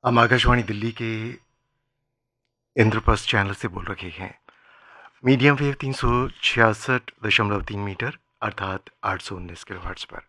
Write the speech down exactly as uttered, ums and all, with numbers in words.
हम आकाशवाणी दिल्ली के इंद्रप्रस्थ चैनल से बोल रहे हैं। मीडियम वेव तीन सौ छियासठ दशमलव तीन मीटर अर्थात आठ सौ उन्नीस किलोहर्ट्ज़ पर।